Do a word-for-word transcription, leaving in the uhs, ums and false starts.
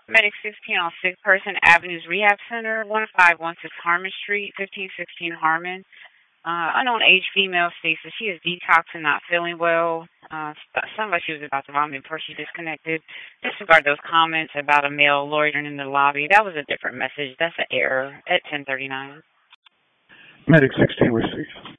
Medic sixteen on Sick Person Avenues Rehab Center, one five one six Harmon Street, fifteen sixteen Harmon. Uh, unknown age female states that she is detoxing, not feeling well. Uh, sounds like she was about to vomit before she disconnected. Disregard those comments about a male loitering in the lobby. That was a different message. That's an error at ten thirty-nine. Medic sixteen received.